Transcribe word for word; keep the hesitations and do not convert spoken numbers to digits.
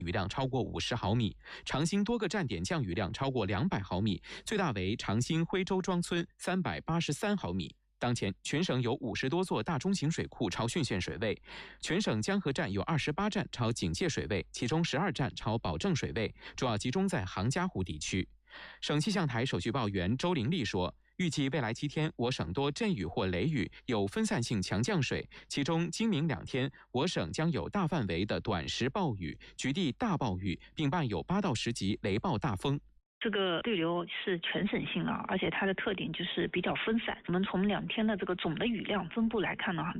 雨量超过五十毫米，长兴多个站点降雨量超过两百毫米，最大为长兴徽州庄村三百八十三毫米。当前，全省有五十多座大中型水库超汛限水位，全省江河站有二十八站超警戒水位，其中十二站超保证水位，主要集中在杭嘉湖地区。省气象台首席报员周玲丽说，预计未来七天，我省多阵雨或雷雨，有分散性强降水。其中，今明两天，我省将有大范围的短时暴雨、局地大暴雨，并伴有八到十级雷暴大风。 这个对流是全省性的，而且它的特点就是比较分散。我们从两天的这个总的雨量分布来看呢，